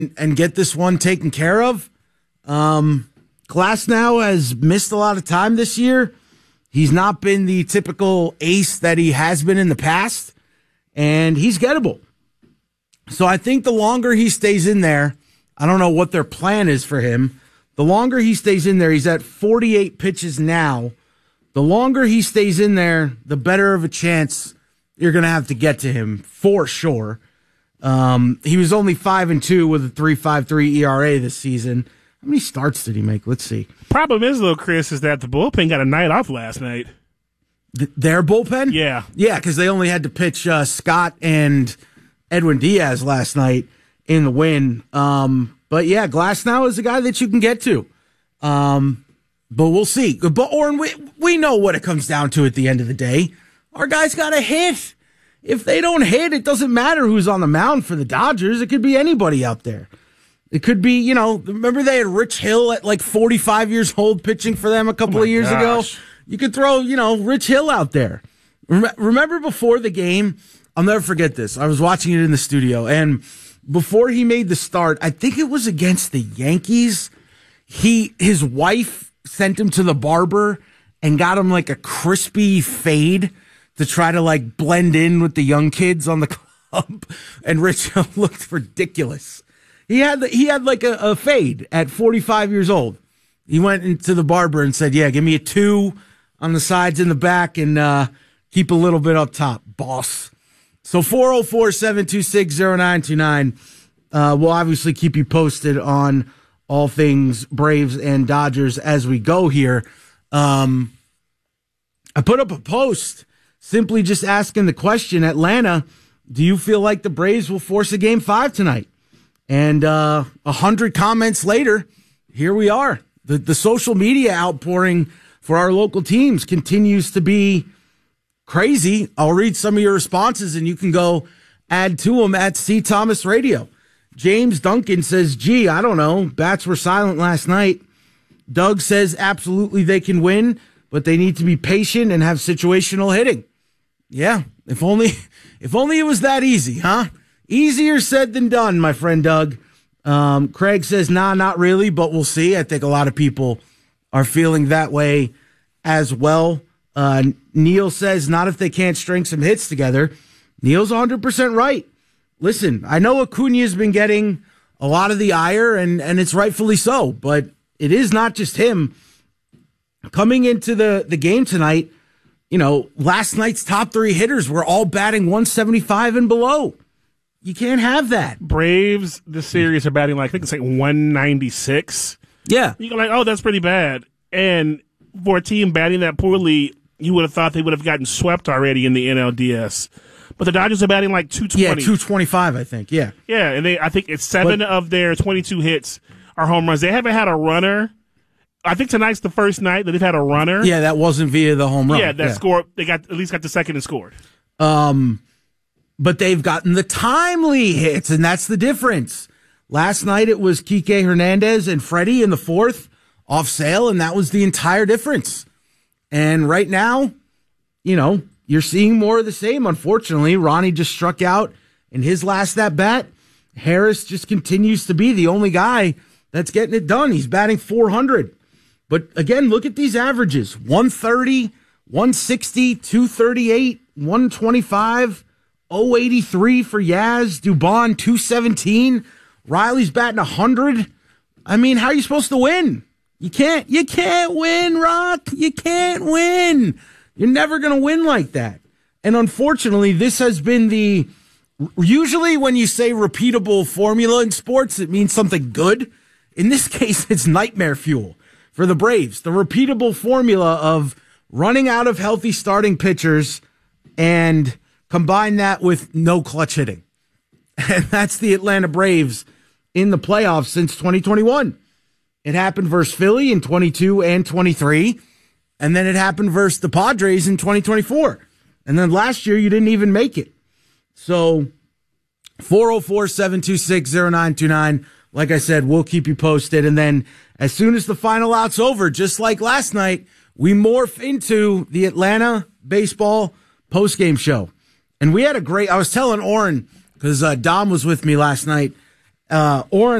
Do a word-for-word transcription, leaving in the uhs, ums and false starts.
and get this one taken care of. Um, Glasnow has missed a lot of time this year. He's not been the typical ace that he has been in the past, and he's gettable. So I think the longer he stays in there, I don't know what their plan is for him. The longer he stays in there, he's at forty-eight pitches now. The longer he stays in there, the better of a chance you're going to have to get to him for sure. Um, he was only five and two with a three point five three E R A this season. How many starts did he make? Let's see. Problem is, though, Chris, is that the bullpen got a night off last night. Th- their bullpen? Yeah. Yeah, because they only had to pitch uh, Scott and Edwin Diaz last night in the win. Um, but, yeah, Glasnow is a guy that you can get to. Um, but we'll see. But, Oren, we, we know what it comes down to at the end of the day. Our guys got to hit. If they don't hit, it doesn't matter who's on the mound for the Dodgers. It could be anybody out there. It could be, you know, remember they had Rich Hill at like forty-five years old pitching for them a couple oh of years gosh. ago? You could throw, you know, Rich Hill out there. Rem- remember before the game, I'll never forget this. I was watching it in the studio, and before he made the start, I think it was against the Yankees, he his wife sent him to the barber and got him like a crispy fade to try to like blend in with the young kids on the club, and Rich Hill looked ridiculous. He had the, he had like a, a fade at forty-five years old. He went into the barber and said, yeah, give me a two on the sides and the back and uh, keep a little bit up top, boss. So four oh four, seven two six, oh nine two nine. Uh, we'll obviously keep you posted on all things Braves and Dodgers as we go here. Um, I put up a post simply just asking the question, Atlanta, do you feel like the Braves will force a game five tonight? And uh, a hundred comments later, here we are. The the social media outpouring for our local teams continues to be crazy. I'll read some of your responses, and you can go add to them at C Thomas Radio. James Duncan says, gee, I don't know. Bats were silent last night. Doug says, absolutely they can win, but they need to be patient and have situational hitting. Yeah, if only, if only it was that easy, huh? Easier said than done, my friend Doug. Um, Craig says, nah, not really, but we'll see. I think a lot of people are feeling that way as well. Uh, Neil says, not if they can't string some hits together. Neil's one hundred percent right. Listen, I know Acuna's been getting a lot of the ire, and, and it's rightfully so, but it is not just him. Coming into the, the game tonight, you know, last night's top three hitters were all batting one seventy-five and below. You can't have that. Braves, the series are batting like, I think it's like one ninety-six. Yeah. You go like, oh, that's pretty bad. And for a team batting that poorly, you would have thought they would have gotten swept already in the N L D S. But the Dodgers are batting like two twenty. Yeah, two twenty-five, I think. Yeah. Yeah, and they I think it's seven but, of their twenty-two hits are home runs. They haven't had a runner. I think tonight's the first night that they've had a runner. Yeah, that wasn't via the home run. Yeah, that yeah. scored. They got at least got the second and scored. Um, but they've gotten the timely hits, and that's the difference. Last night it was Kike Hernandez and Freddie in the fourth off Sale, and that was the entire difference. And right now, you know, you're seeing more of the same. Unfortunately, Ronnie just struck out in his last at bat. Harris just continues to be the only guy that's getting it done. He's batting four hundred. But again, look at these averages. one thirty, one sixty, two thirty-eight, one twenty-five, oh eighty-three for Yaz. Dubon, two seventeen. Riley's batting one hundred. I mean, how are you supposed to win? You can't, you can't win, Rock. You can't win. You're never going to win like that. And unfortunately, this has been the, usually when you say repeatable formula in sports, it means something good. In this case, it's nightmare fuel for the Braves. The repeatable formula of running out of healthy starting pitchers and combine that with no clutch hitting. And that's the Atlanta Braves in the playoffs since twenty twenty-one. It happened versus Philly in twenty-two and twenty-three. And then it happened versus the Padres in twenty twenty-four. And then last year, you didn't even make it. So four oh four, seven two six, oh nine two nine. Like I said, we'll keep you posted. And then as soon as the final out's over, just like last night, we morph into the Atlanta baseball postgame show. And we had a great, I was telling Oren, because uh, Dom was with me last night uh, Oren